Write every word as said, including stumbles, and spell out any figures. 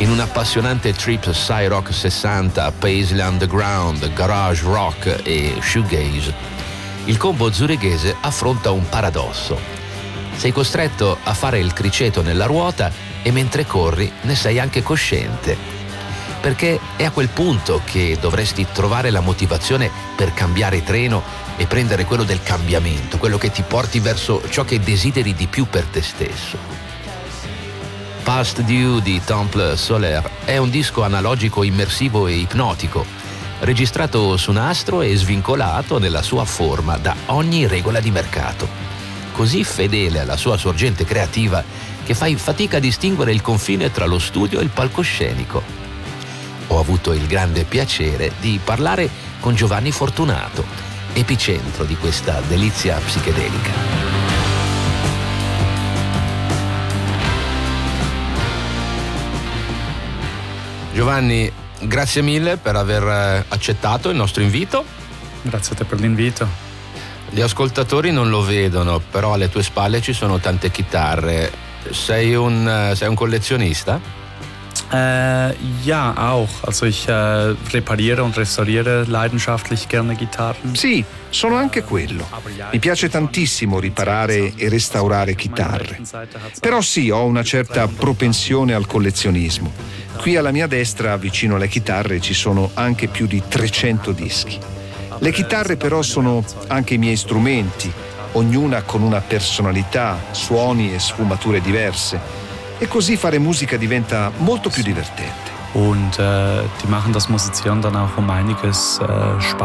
in un appassionante trip psy rock sessanta, Paisley Underground, garage rock e shoegaze, il combo zurighese affronta un paradosso. Sei costretto a fare il criceto nella ruota e mentre corri ne sei anche cosciente, perché è a quel punto che dovresti trovare la motivazione per cambiare treno e prendere quello del cambiamento, quello che ti porti verso ciò che desideri di più per te stesso. Past Due di Temple Solaire è un disco analogico immersivo e ipnotico, registrato su nastro e svincolato nella sua forma da ogni regola di mercato, così fedele alla sua sorgente creativa che fai fatica a distinguere il confine tra lo studio e il palcoscenico. Ho avuto il grande piacere di parlare con Giovanni Fortunato, epicentro di questa delizia psichedelica. Giovanni, grazie mille per aver accettato il nostro invito. Grazie a te per l'invito. Gli ascoltatori non lo vedono, però alle tue spalle ci sono tante chitarre. Sei un, sei un collezionista? Äh, ja, auch. Also ich äh, repariere und restauriere leidenschaftlich gerne Gitarren. Sì, sono anche quello. Mi piace tantissimo riparare e restaurare chitarre. Però sì, ho una certa propensione al collezionismo. Qui alla mia destra, vicino alle chitarre, ci sono anche più di trecento dischi. Le chitarre però sono anche i miei strumenti, ognuna con una personalità, suoni e sfumature diverse. E così fare musica diventa molto più divertente. Und äh, die machen das Musizieren dann auch um einiges äh, Spaß.